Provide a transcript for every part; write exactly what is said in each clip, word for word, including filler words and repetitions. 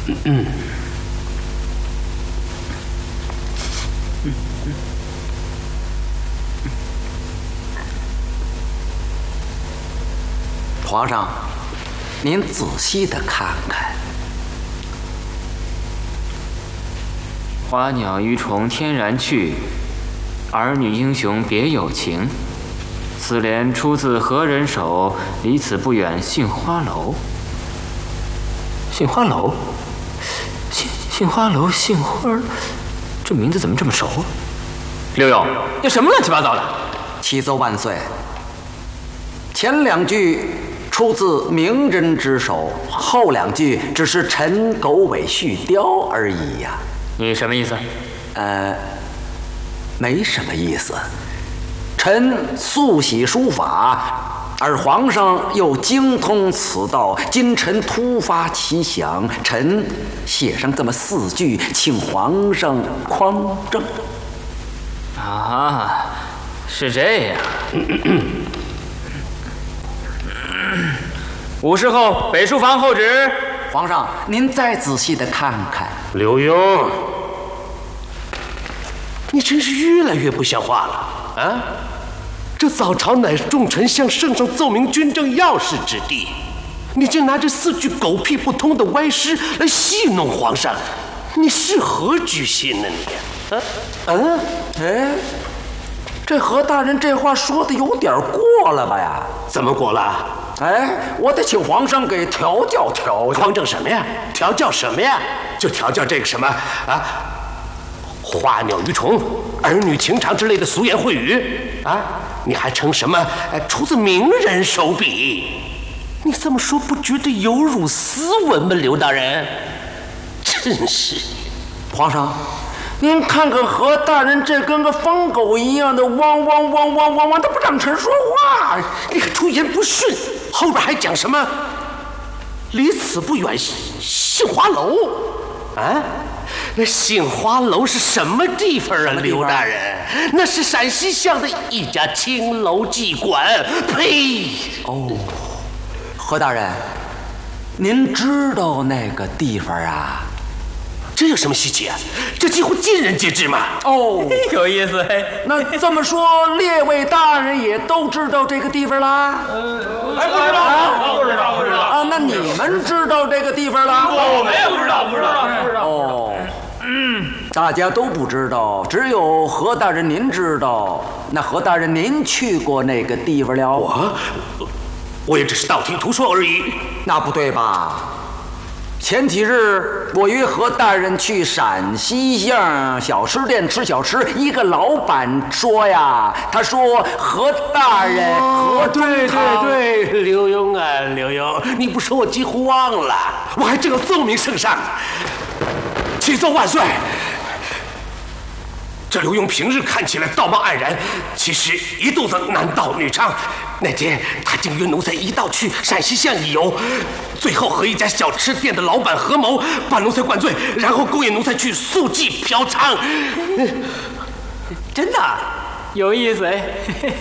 嗯。皇上，您仔细的看看。 花鸟鱼虫天然去，儿女英雄别有情。此联出自何人手？离此不远杏花楼。杏花楼，杏杏花楼，杏花，这名字怎么这么熟啊？刘勇，你什么乱七八糟的？ 启奏万岁，前两句出自名人之手，后两句只是臣狗尾续貂而已呀、啊。 你什么意思？ 呃，没什么意思。臣素习书法，而皇上又精通此道，今臣突发奇想，臣写上这么四句，请皇上匡正。 啊，是这样。午时后，北书房候旨。 皇上，您再仔细的看看。 刘墉，你真是越来越不像话了啊！这早朝乃众臣向圣上奏明军政要事之地，你竟拿这四句狗屁不通的歪诗来戏弄皇上，你是何居心呢你？啊？ 嗯，哎，这何大人这话说的有点过了吧呀？ 怎么过了？ 哎，我得请皇上给调教调教。 匡正什么呀？调教什么呀？就调教这个什么啊？花鸟鱼虫、儿女情长之类的俗言秽语啊？你还称什么？哎，出自名人手笔？你这么说不觉得有辱斯文吗，刘大人？真是！ 皇上，您看看何大人这跟个疯狗一样的汪汪汪汪汪汪，他不让臣说话， 你还出言不逊，后边还讲什么？离此不远，杏花楼啊？那杏花楼是什么地方啊，刘大人？那是陕西巷的一家青楼妓馆。呸！ 哦，何大人，您知道那个地方啊？ 这有什么稀奇啊？这几乎尽人皆知嘛。 哦， 有意思。 那这么说，列位大人也都知道这个地方啦？ 呃，哎，不知道，啊、不知道，不知道啊。那你们知道这个地方了？ 我们也不知道，不知道，不知道。 哦，嗯，大家都不知道，只有何大人您知道。那何大人您去过那个地方了？ 我，我也只是道听途说而已。 那不对吧？前几日我约何大人去陕西巷小吃店吃小吃，一个老板说呀，他说何大人， 哦，对对对，刘墉啊，刘墉，你不说我几乎忘了，我还正要奏明圣上，启奏万岁。这刘墉平日看起来道貌岸然，其实一肚子男盗女娼。那天他竟约奴才一道去陕西巷一游，最后和一家小吃店的老板合谋，把奴才灌醉，然后勾引奴才去宿妓嫖娼。 真的有意思哎。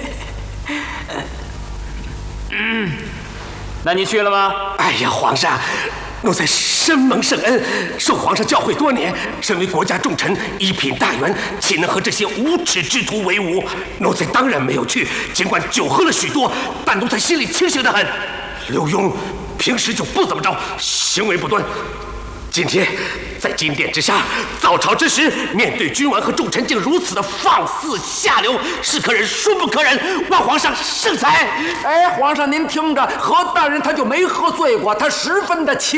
嗯，那你去了吗？ 哎呀，皇上，奴才深蒙圣恩，受皇上教诲多年，身为国家重臣，一品大员，岂能和这些无耻之徒为伍？奴才当然没有去，尽管酒喝了许多，但奴才心里清醒得很。刘墉平时就不怎么着，行为不端。今天在金殿之下，早朝之时，面对君王和重臣，竟如此的放肆下流，是可忍，孰不可忍？望皇上圣裁。 哎，皇上您听着，何大人他就没喝醉过，他十分的清